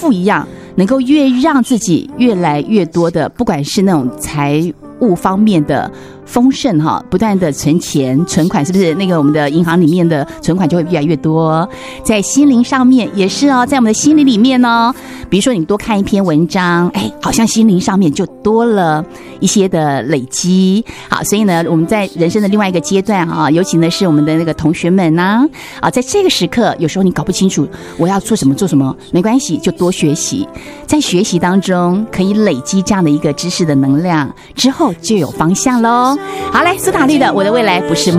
富一样，能够越让自己越来越多的，不管是那种财务方面的丰盛哈，不断的存钱存款，是不是那个我们的银行里面的存款就会越来越多？在心灵上面也是哦，在我们的心灵里面呢，比如说你多看一篇文章，好像心灵上面就多了一些的累积。好，所以呢，我们在人生的另外一个阶段啊，尤其呢是我们的那个同学们呢，在这个时刻，有时候你搞不清楚我要做什么，没关系，就多学习，在学习当中可以累积这样的一个知识的能量，之后就有方向咯。好，来苏打绿的《我的未来不是梦》。